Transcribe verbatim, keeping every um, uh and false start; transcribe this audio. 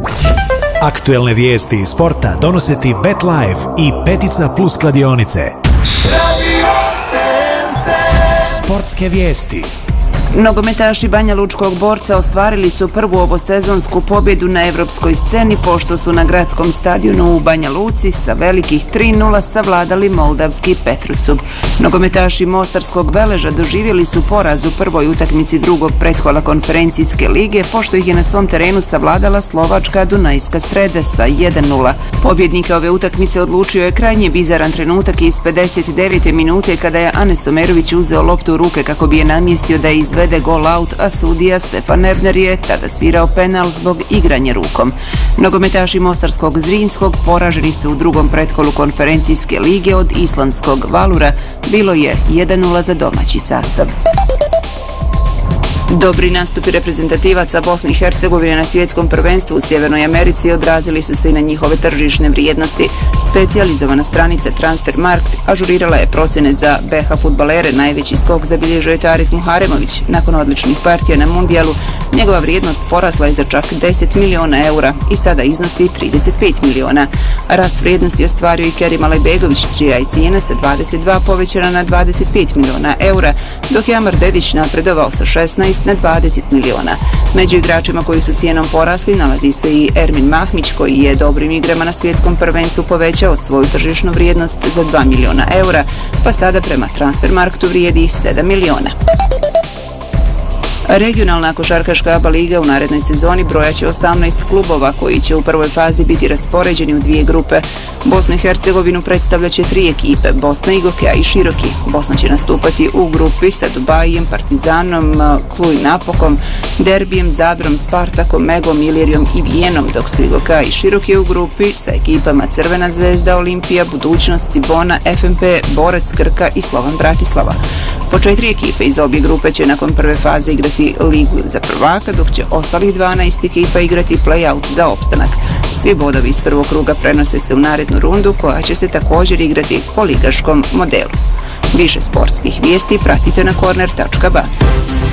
Aktuelne vijesti iz sporta donose ti BetLive i Petica Plus kladionice. Sportske vijesti. Nogometaši Banja Lučkog Borca ostvarili su prvu ovosezonsku pobjedu na evropskoj sceni pošto su na gradskom stadionu u Banja Luci sa velikih tri nula savladali moldavski Petrucub. Nogometaši Mostarskog Veleža doživjeli su poraz u prvoj utakmici drugog pretkola konferencijske lige pošto ih je na svom terenu savladala slovačka Dunajska Strede sa jedan nula. Pobjednika ove utakmice odlučio je krajnje bizaran trenutak iz pedeset devete minute kada je Anes Omerović uzeo loptu u ruke kako bi je namjestio da je izvede gol out, a sudija Stefan Ebner je tada svirao penal zbog igranja rukom. Nogometaši Mostarskog Zrinskog poraženi su u drugom pretkolu konferencijske lige od islandskog Valura. Bilo je jedan nula za domaći sastav. Dobri nastupi reprezentativaca Bosne i Hercegovine na svjetskom prvenstvu u Sjevernoj Americi odrazili su se i na njihove tržišne vrijednosti. Specijalizovana stranica Transfermarkt ažurirala je procjene za B H fudbalere. Najveći skok zabilježio je Tarik Muharemović. Nakon odličnih partija na mundijalu, njegova vrijednost porasla je za čak deset miliona eura i sada iznosi trideset pet miliona. Rast vrijednosti ostvario i Kerim Alajbegović, čija je cijena sa dvadeset dva povećana na dvadeset pet miliona eura, dok je Amar Dedić napredovao sa šesnaest na dvadeset miliona. Među igračima koji su cijenom porasli nalazi se i Ermin Mahmić, koji je dobrim igrama na svjetskom prvenstvu povećao svoju tržišnu vrijednost za dva miliona eura, pa sada prema Transfermarktu vrijedi sedam miliona. Regionalna košarkaška A B A liga u narednoj sezoni brojaće osamnaest klubova koji će u prvoj fazi biti raspoređeni u dvije grupe. Bosnu i Hercegovinu predstavljaće tri ekipe, Bosna, Igoke i Široki. Bosna će nastupati u grupi sa Dubajijem, Partizanom, Cluj Napokom, Derbijem, Zadrom, Spartakom, Megom, Ilirijom i Vijenom, dok su Igoka i Široki u grupi sa ekipama Crvena zvezda, Olimpija, Budućnost, Cibona, F M P, Borac, Krka i Slovan Bratislava. Po četiri ekipe iz obje grupe će nakon prve faze igrati ligu za prvaka, dok će ostalih dvanaest ekipa igrati play-out za opstanak. Svi bodovi iz prvog kruga prenose se u narednu rundu koja će se također igrati po ligaškom modelu. Više sportskih vijesti pratite na korner tačka ba.